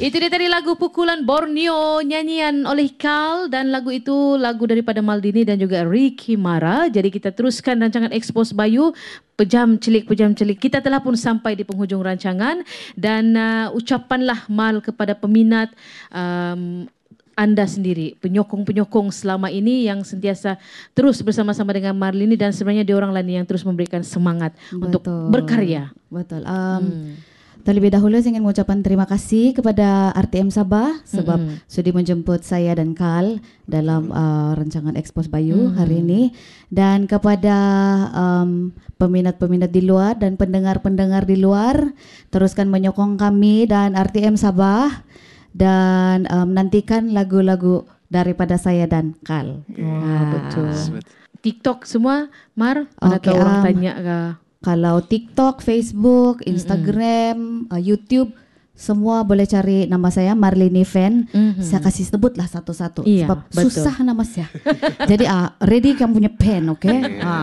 Itu dia tadi lagu Pukulan Borneo, nyanyian oleh Kal, dan lagu itu lagu daripada Maldini dan juga Ricky Mara. Jadi kita teruskan rancangan Expose Bayu. Pejam celik. Kita telah pun sampai di penghujung rancangan, dan ucapanlah Mal kepada peminat anda sendiri, penyokong-penyokong selama ini yang sentiasa terus bersama-sama dengan Marlini, dan sebenarnya diorang lain yang terus memberikan semangat untuk berkarya. Betul. Terlebih dahulu saya ingin mengucapkan terima kasih kepada RTM Sabah sebab sudi menjemput saya dan Kal dalam rancangan Expose Bayu hari ini, dan kepada peminat-peminat di luar dan pendengar-pendengar di luar, teruskan menyokong kami dan RTM Sabah, dan nantikan lagu-lagu daripada saya dan Kal. Betul. TikTok semua, Mar? Ada orang tanya kah? Kalau TikTok, Facebook, Instagram, YouTube, semua boleh cari nama saya Marlini Fan. Saya kasih sebutlah satu-satu sebab susah nama saya. Jadi ready kamu punya pen, okay?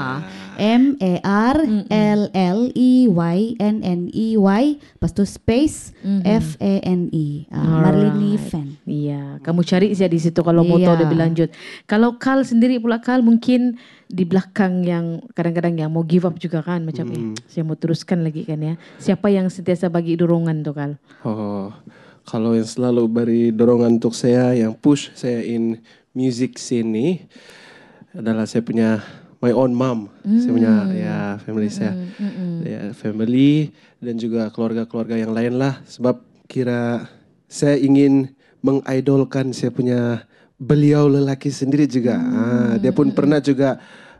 MARLLEYNNEY, lepas tu space FANE, Marlini Fan. Iya, kamu cari saja di situ kalau mau tahu lebih lanjut. Kalau Kal sendiri pula, Kal mungkin di belakang yang kadang-kadang yang mau give up juga kan, macam saya mau teruskan lagi kan ya. Siapa yang sentiasa bagi dorongan tuh, Kal? Kalau yang selalu beri dorongan untuk saya, yang push saya in music scene ni adalah saya punya my own mom. Saya punya family saya. Family dan juga keluarga-keluarga yang lain lah. Sebab kira saya ingin mengidolkan saya punya beliau lelaki sendiri juga. Dia pun pernah juga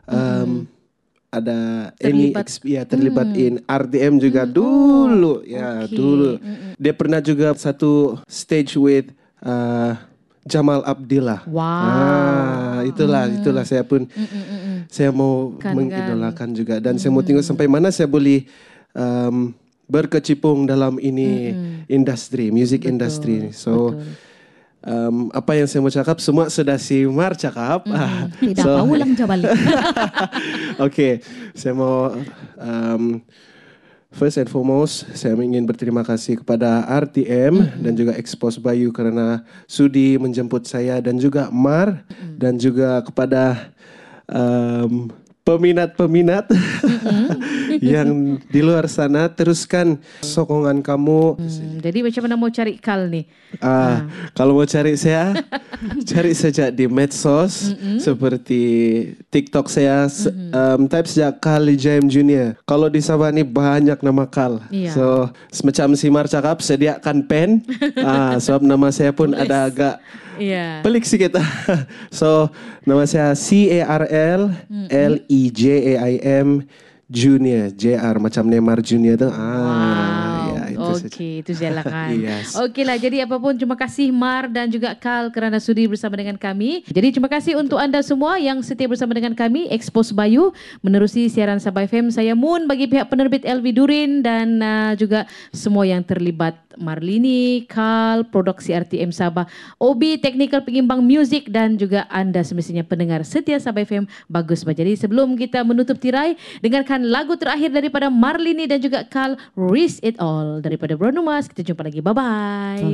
ada terlibat in RTM juga dulu. Dulu. Dia pernah juga satu stage with Jamal Abdillah. Itulah saya pun saya mau mengidolakan juga, dan saya mau tengok sampai mana saya boleh berkecimpung dalam ini industri, music industry. So apa yang saya mau cakap semua sudah si Mar cakap. Tidak apa ulang balik. Okay, saya mau first and foremost saya ingin berterima kasih kepada RTM dan juga Expose Bayu kerana sudi menjemput saya dan juga Mar, dan juga kepada peminat-peminat yang di luar sana, teruskan sokongan kamu. Jadi macam mana mau cari Kal nih? Kalau mau cari saya, cari saja di medsos seperti TikTok saya, type saja Kal Jaim Junior. Kalau di Sabah ni banyak nama Kal. So semacam si Mar cakap, sediakan pen. Sebab nama saya pun ada agak pelik sikit. So nama saya CARLLEJAIM Junior, JR macam Neymar Junior tu. Itu silakan. Okeylah, jadi apapun terima kasih Mar dan juga Kal kerana sudi bersama dengan kami. Jadi terima kasih untuk anda semua yang setia bersama dengan kami Expose Bayu menerusi siaran Sabah FM. Saya Moon bagi pihak penerbit LV Durin, dan juga semua yang terlibat, Marlini, Kal, produksi RTM Sabah, Obi teknikal pengimbang muzik, dan juga anda semestinya pendengar setia Sabah FM Bagus Bah. Jadi sebelum kita menutup tirai, dengarkan lagu terakhir daripada Marlini dan juga Kal, Risk It All daripada Bruno Mars. Kita jumpa lagi. Bye-bye.